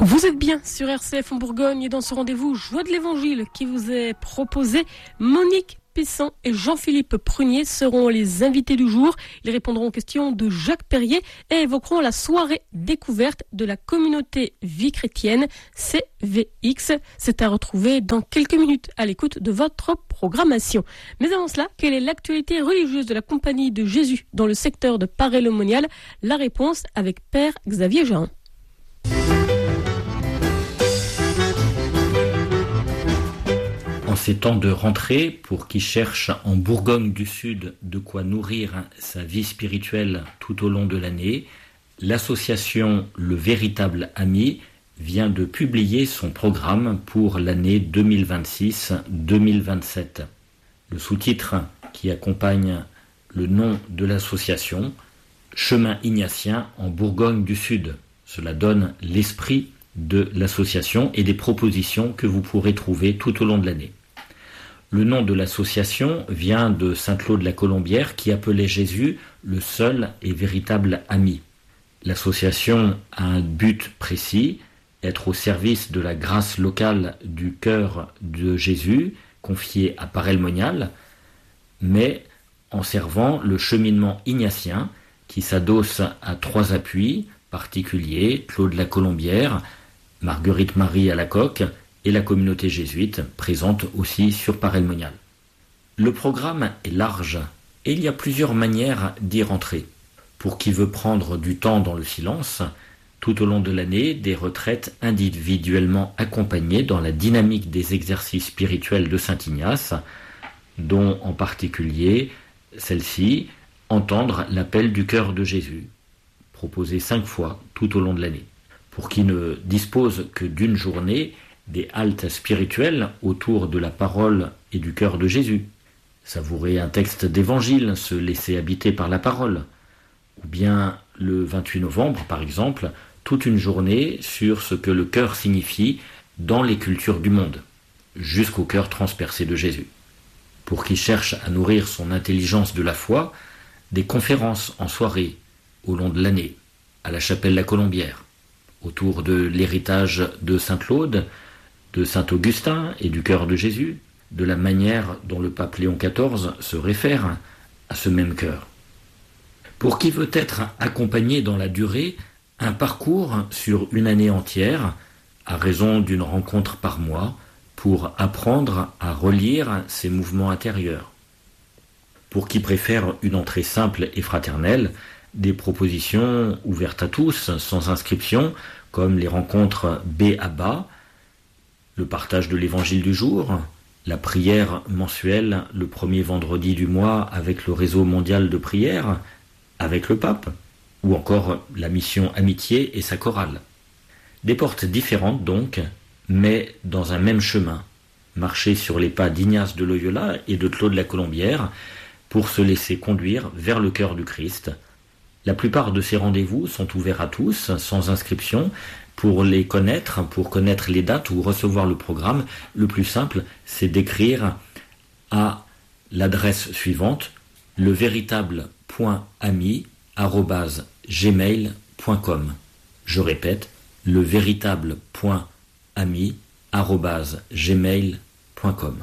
Vous êtes bien sur RCF en Bourgogne et dans ce rendez-vous Joie de l'Évangile qui vous est proposé, Monique Pisson et Jean-Philippe Prunier seront les invités du jour. Ils répondront aux questions de Jacques Perrier et évoqueront la soirée découverte de la communauté vie chrétienne CVX. C'est à retrouver dans quelques minutes à l'écoute de votre programmation. Mais avant cela, quelle est l'actualité religieuse de la Compagnie de Jésus dans le secteur de Paray-le-Monial? La réponse avec Père Xavier Jean. En ces temps de rentrée, pour qui cherche en Bourgogne du Sud de quoi nourrir sa vie spirituelle tout au long de l'année, l'association Le Véritable Ami vient de publier son programme pour l'année 2026-2027. Le sous-titre qui accompagne le nom de l'association, Chemin ignatien en Bourgogne du Sud. Cela donne l'esprit de l'association et des propositions que vous pourrez trouver tout au long de l'année. Le nom de l'association vient de Saint-Claude la Colombière qui appelait Jésus le seul et véritable ami. L'association a un but précis, être au service de la grâce locale du cœur de Jésus, confié à Paray-le-Monial, mais en servant le cheminement ignatien qui s'adosse à 3 appuis particuliers, Claude la Colombière, Marguerite Marie à la Coque et la communauté jésuite présente aussi sur Paray-le-Monial. Le programme est large et il y a plusieurs manières d'y rentrer. Pour qui veut prendre du temps dans le silence, tout au long de l'année, des retraites individuellement accompagnées dans la dynamique des exercices spirituels de Saint Ignace, dont en particulier celle-ci, entendre l'appel du cœur de Jésus, proposé 5 fois tout au long de l'année. Pour qui ne dispose que d'une journée, des haltes spirituelles autour de la parole et du cœur de Jésus. Savourer un texte d'évangile, se laisser habiter par la parole. Ou bien le 28 novembre, par exemple, toute une journée sur ce que le cœur signifie dans les cultures du monde, jusqu'au cœur transpercé de Jésus. Pour qui cherche à nourrir son intelligence de la foi, des conférences en soirée au long de l'année, à la chapelle La Colombière, autour de l'héritage de Saint-Claude, de Saint-Augustin et du cœur de Jésus, de la manière dont le pape Léon XIV se réfère à ce même cœur. Pour qui veut être accompagné dans la durée, un parcours sur une année entière, à raison d'une rencontre par mois, pour apprendre à relire ses mouvements intérieurs. Pour qui préfère une entrée simple et fraternelle, des propositions ouvertes à tous, sans inscription, comme les rencontres B à bas, le partage de l'évangile du jour, la prière mensuelle le premier vendredi du mois avec le réseau mondial de prière, avec le pape, ou encore la mission Amitié et sa chorale. Des portes différentes donc, mais dans un même chemin, marcher sur les pas d'Ignace de Loyola et de Claude la Colombière pour se laisser conduire vers le cœur du Christ. La plupart de ces rendez-vous sont ouverts à tous, sans inscription. Pour les connaître, pour connaître les dates ou recevoir le programme, le plus simple, c'est d'écrire à l'adresse suivante, levéritable.ami@gmail.com. Je répète, levéritable.ami@gmail.com.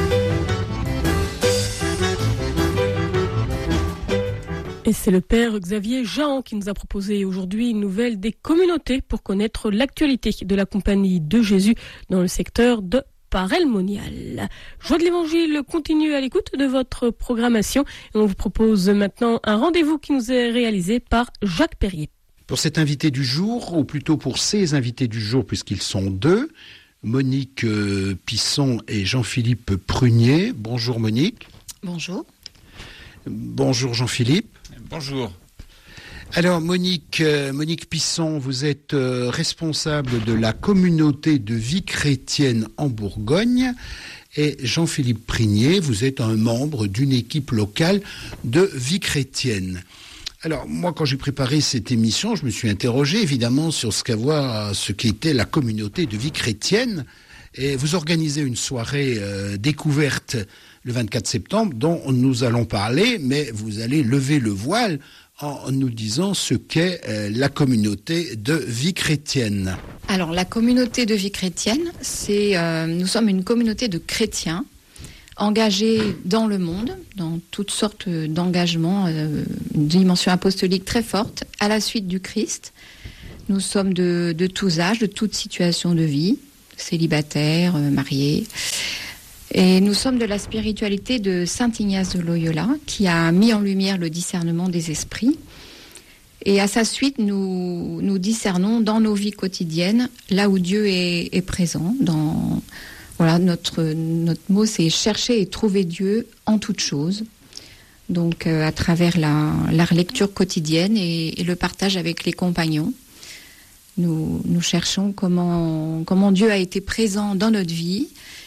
Et c'est le Père Xavier Jean qui nous a proposé aujourd'hui une nouvelle des communautés pour connaître l'actualité de la Compagnie de Jésus dans le secteur de Paray-le-Monial. Joie de l'Évangile continue à l'écoute de votre programmation et on vous propose maintenant un rendez-vous qui nous est réalisé par Jacques Perrier. Pour cet invité du jour, ou plutôt pour ces invités du jour puisqu'ils sont 2, Monique Pisson et Jean-Philippe Prunier. Bonjour Monique. Bonjour. Bonjour Jean-Philippe. Bonjour. Alors Monique Pisson, vous êtes responsable de la communauté de vie chrétienne en Bourgogne et Jean-Philippe Prunier, vous êtes un membre d'une équipe locale de vie chrétienne. Alors moi quand j'ai préparé cette émission, je me suis interrogé évidemment sur ce qu'était la communauté de vie chrétienne et vous organisez une soirée découverte le 24 septembre dont nous allons parler, mais vous allez lever le voile en nous disant ce qu'est la communauté de vie chrétienne. Alors, la communauté de vie chrétienne, nous sommes une communauté de chrétiens engagés dans le monde, dans toutes sortes d'engagements, une dimension apostolique très forte, à la suite du Christ. Nous sommes de tous âges, de toutes situations de vie, célibataires, mariés. Et nous sommes de la spiritualité de saint Ignace de Loyola, qui a mis en lumière le discernement des esprits. Et à sa suite, nous discernons dans nos vies quotidiennes, là où Dieu est présent. Voilà, notre mot, c'est chercher et trouver Dieu en toutes choses. Donc, à travers la lecture quotidienne et le partage avec les compagnons, nous cherchons comment Dieu a été présent dans notre vie,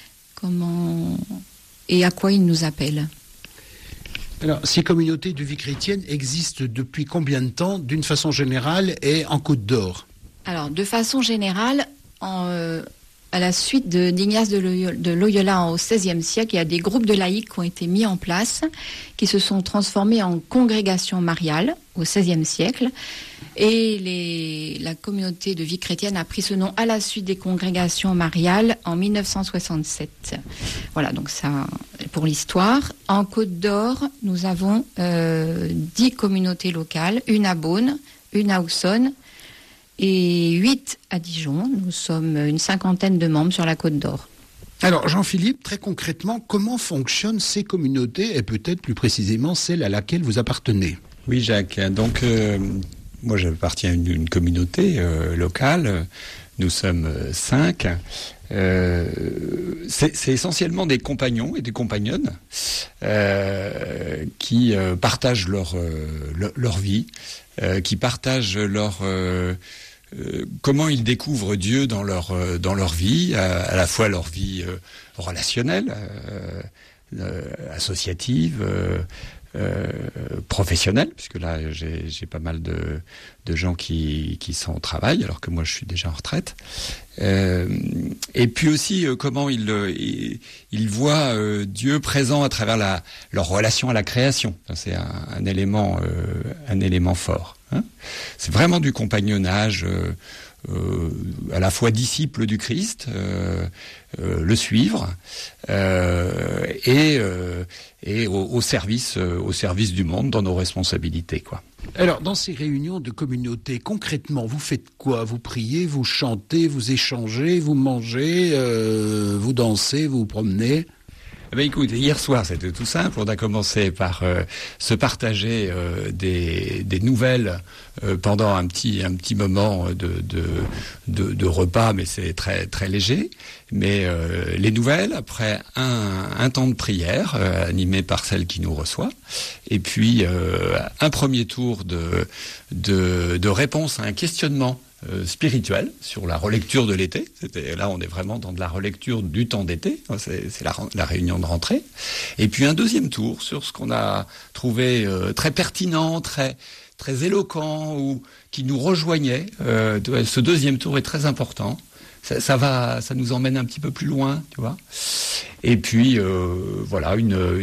et à quoi il nous appelle. Alors, ces communautés de vie chrétienne existent depuis combien de temps, d'une façon générale, et en Côte d'Or? Alors, de façon générale, à la suite d'Ignace de Loyola au XVIe siècle, il y a des groupes de laïcs qui ont été mis en place, qui se sont transformés en congrégations mariales au XVIe siècle. Et la communauté de vie chrétienne a pris ce nom à la suite des congrégations mariales en 1967. Voilà, donc ça, pour l'histoire. En Côte d'Or, nous avons 10 communautés locales, une à Beaune, une à Auxonne et 8 à Dijon. Nous sommes une 50aine de membres sur la Côte d'Or. Alors, Jean-Philippe, très concrètement, comment fonctionnent ces communautés et peut-être plus précisément celle à laquelle vous appartenez? Oui, Jacques. Donc, moi, j'appartiens à une communauté locale. Nous sommes 5. C'est essentiellement des compagnons et des compagnonnes qui partagent leur vie, qui partagent comment ils découvrent Dieu dans leur vie, à la fois leur vie relationnelle, associative, professionnelle, puisque là j'ai pas mal de gens qui sont au travail, alors que moi je suis déjà en retraite. Et puis aussi comment ils voient Dieu présent à travers leur relation à la création. C'est un élément fort. Hein. C'est vraiment du compagnonnage. À la fois disciple du Christ, le suivre, et au service du monde dans nos responsabilités, quoi. Alors, dans ces réunions de communauté, concrètement, vous faites quoi? Vous priez, vous chantez, vous échangez, vous mangez, vous dansez, vous vous promenez? Écoute, hier soir, c'était tout simple. On a commencé par se partager des nouvelles pendant un petit moment de repas, mais c'est très très léger. Mais les nouvelles, après un temps de prière animé par celle qui nous reçoit, et puis un premier tour de réponse à un questionnement spirituel sur la relecture de l'été. Là, on est vraiment dans de la relecture du temps d'été. C'est la réunion de rentrée. Et puis un deuxième tour sur ce qu'on a trouvé très pertinent, très très éloquent, ou qui nous rejoignait. Ce deuxième tour est très important. Ça nous emmène un petit peu plus loin, tu vois. Et puis voilà,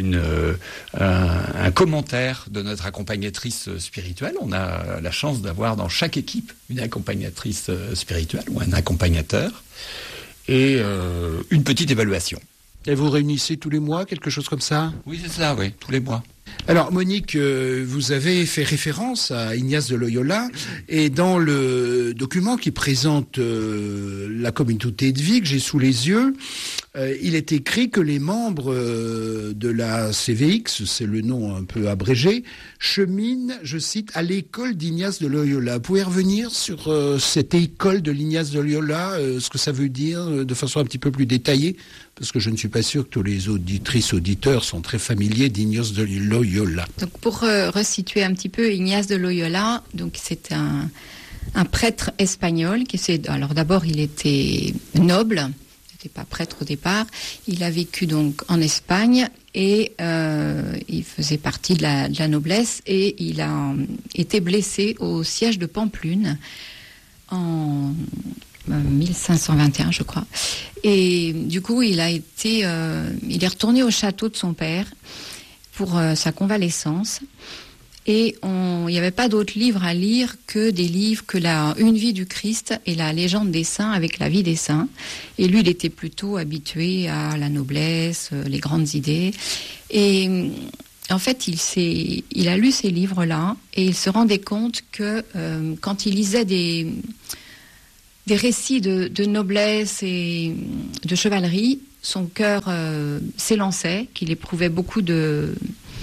un commentaire de notre accompagnatrice spirituelle. On a la chance d'avoir dans chaque équipe une accompagnatrice spirituelle ou un accompagnateur, et une petite évaluation. Et vous réunissez tous les mois, quelque chose comme ça? Oui, c'est ça, oui, tous les mois. Alors, Monique, vous avez fait référence à Ignace de Loyola, et dans le document qui présente la communauté de vie que j'ai sous les yeux, il est écrit que les membres de la CVX, c'est le nom un peu abrégé, cheminent, je cite, à l'école d'Ignace de Loyola. Vous pouvez revenir sur cette école de l'Ignace de Loyola, ce que ça veut dire de façon un petit peu plus détaillée? Parce que je ne suis pas sûr que tous les auditeurs sont très familiers d'Ignace de Loyola. Donc pour resituer un petit peu, Ignace de Loyola, donc c'est un prêtre espagnol alors d'abord il était noble, il n'était pas prêtre au départ. Il a vécu donc en Espagne et il faisait partie de la noblesse, et il a été blessé au siège de Pampelune en 1521, je crois. Et du coup, il est retourné au château de son père pour sa convalescence. Et il n'y avait pas d'autres livres à lire que des livres que Une vie du Christ et la légende des saints avec la vie des saints. Et lui, il était plutôt habitué à la noblesse, les grandes idées. Et en fait, il a lu ces livres-là et il se rendait compte que quand il lisait des récits de noblesse et de chevalerie, son cœur s'élançait, qu'il éprouvait beaucoup de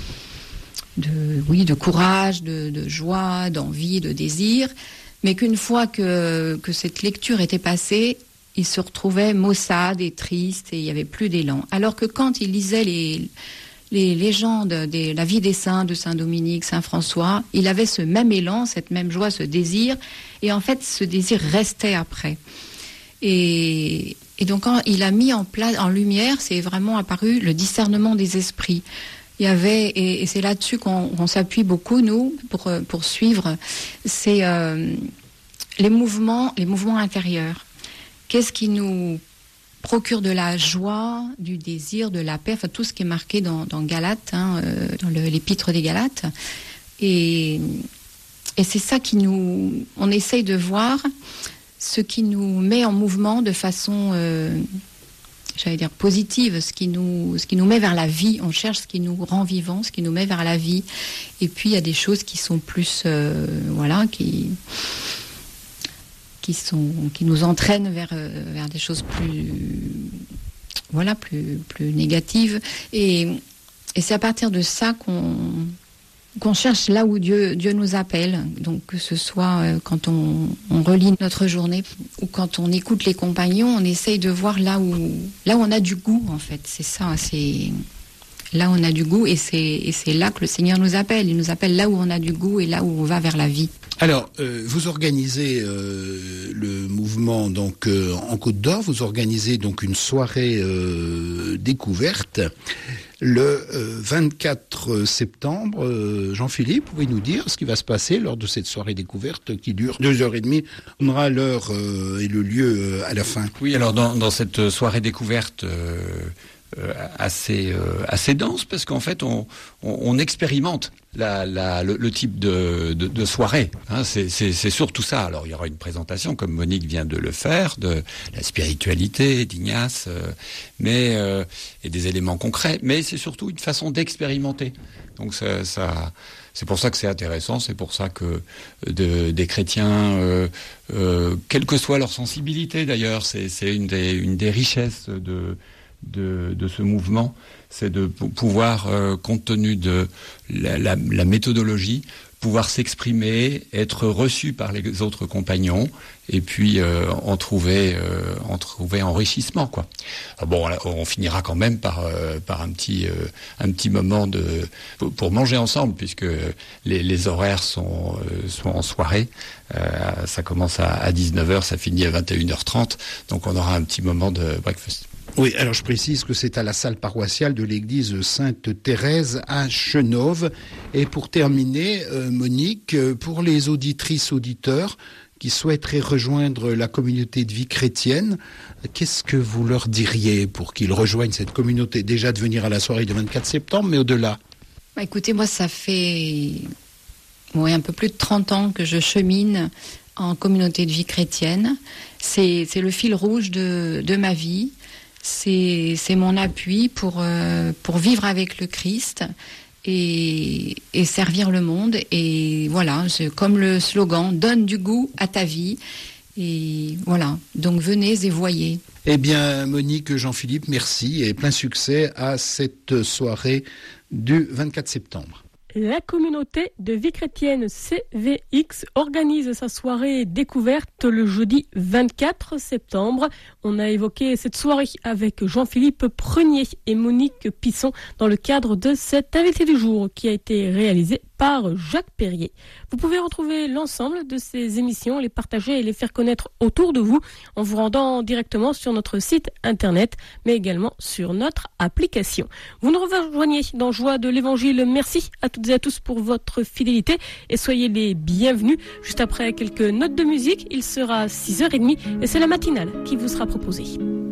courage, de joie, d'envie, de désir, mais qu'une fois que cette lecture était passée, il se retrouvait maussade et triste et il n'y avait plus d'élan. Alors que quand il lisait les légendes de la vie des saints, de Saint Dominique, Saint François, il avait ce même élan, cette même joie, ce désir, et en fait ce désir restait après. Et donc quand il a mis en lumière, c'est vraiment apparu le discernement des esprits. Il y avait, et c'est là-dessus qu'on s'appuie beaucoup, nous, pour suivre, c'est les mouvements intérieurs. Qu'est-ce qui nous procure de la joie, du désir, de la paix, enfin tout ce qui est marqué dans Galates, dans l'épître des Galates. Et c'est ça on essaye de voir ce qui nous met en mouvement de façon, positive, ce qui nous met vers la vie. On cherche ce qui nous rend vivants, ce qui nous met vers la vie. Et puis il y a des choses qui sont plus, qui nous entraînent vers des choses plus négatives. Et c'est à partir de ça qu'on cherche là où Dieu nous appelle. Donc que ce soit quand on relit notre journée ou quand on écoute les compagnons, on essaye de voir là où on a du goût, en fait. C'est ça, c'est là où on a du goût, et c'est là que le Seigneur nous appelle. Il nous appelle là où on a du goût et là où on va vers la vie. Alors, vous organisez le mouvement donc en Côte d'Or. Vous organisez donc une soirée découverte le 24 septembre. Jean-Philippe, pouvez-vous nous dire ce qui va se passer lors de cette soirée découverte qui dure 2h30? On aura l'heure et le lieu à la fin. Oui, alors dans cette soirée découverte assez dense, parce qu'en fait on expérimente le type de soirée, hein, c'est surtout ça. Alors il y aura une présentation comme Monique vient de le faire, de la spiritualité d'Ignace, mais et des éléments concrets, mais c'est surtout une façon d'expérimenter. Donc ça c'est pour ça que c'est intéressant, c'est pour ça que des chrétiens, quelle que soit leur sensibilité d'ailleurs, c'est une des richesses de ce mouvement, c'est de pouvoir, compte tenu de la méthodologie, pouvoir s'exprimer, être reçu par les autres compagnons, et puis en trouver enrichissement, quoi. Bon, on finira quand même par un petit moment pour manger ensemble, puisque les horaires sont en soirée. Ça commence à 19h, ça finit à 21h30, donc on aura un petit moment de breakfast. Oui, alors je précise que c'est à la salle paroissiale de l'église Sainte-Thérèse à Chenôve. Et pour terminer, Monique, pour les auditrices, auditeurs qui souhaiteraient rejoindre la communauté de vie chrétienne, qu'est-ce que vous leur diriez pour qu'ils rejoignent cette communauté? Déjà de venir à la soirée du 24 septembre, mais au-delà. Écoutez, moi ça fait un peu plus de 30 ans que je chemine en communauté de vie chrétienne. C'est le fil rouge de ma vie. C'est mon appui pour vivre avec le Christ et servir le monde. Et voilà, comme le slogan, donne du goût à ta vie. Et voilà, donc venez et voyez. Eh bien, Monique, Jean-Philippe, merci et plein succès à cette soirée du 24 septembre. La communauté de vie chrétienne CVX organise sa soirée découverte le jeudi 24 septembre. On a évoqué cette soirée avec Jean-Philippe Prunier et Monique Pisson dans le cadre de cet invité du jour qui a été réalisé par Jacques Perrier. Vous pouvez retrouver l'ensemble de ces émissions, les partager et les faire connaître autour de vous en vous rendant directement sur notre site internet, mais également sur notre application. Vous nous rejoignez dans Joie de l'Évangile. Merci à toutes et à tous pour votre fidélité et soyez les bienvenus. Juste après quelques notes de musique, il sera 6h30 et c'est la matinale qui vous sera proposée.